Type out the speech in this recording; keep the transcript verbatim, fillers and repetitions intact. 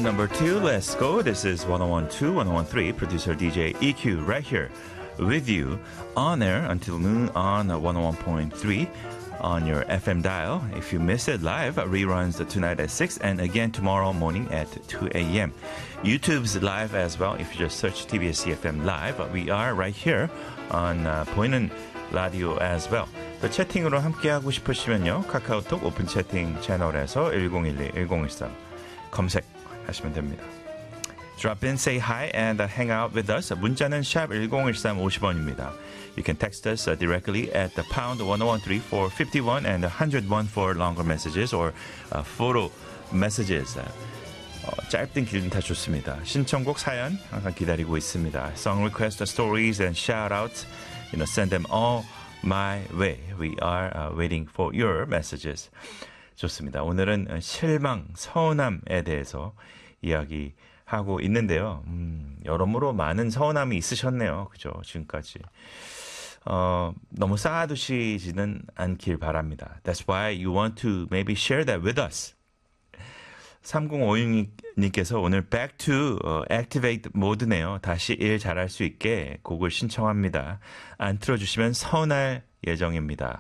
number two. Let's go. This is one oh one point two, one oh one point three. Producer D J E Q right here with you on air until noon on one oh one point three on your F M dial. If you miss it live, reruns tonight at six and again tomorrow morning at two a.m. YouTube's live as well. If you just search T B S C F M live, we are right here on uh, 보이는 라디오 as well. 또 채팅으로 함께하고 싶으시면요. 카카오톡 오픈 채팅 채널에서 일공일이 일공일삼 검색하시면 됩니다. Drop in, say hi, and uh, hang out with us. 문자는 샵 일공일삼 오십 원입니다. You can text us uh, directly at the pound one oh one three for fifty-one and one oh one for longer messages or uh, photo messages. 어, 짧든 길든 다 좋습니다. 신청곡 사연 항상 기다리고 있습니다. Song request, stories, and shout-outs. You know, send them all my way. We are uh, waiting for your messages. 좋습니다. 오늘은 실망, 서운함에 대해서 이야기하고 있는데요. 음, 여러모로 많은 서운함이 있으셨네요. 그죠? 지금까지. 어, 너무 쌓아두시지는 않길 바랍니다. That's why you want to maybe share that with us. 삼공오육 님께서 오늘 back to uh, activate 모드네요. 다시 일 잘할 수 있게 곡을 신청합니다. 안 틀어주시면 서운할 예정입니다.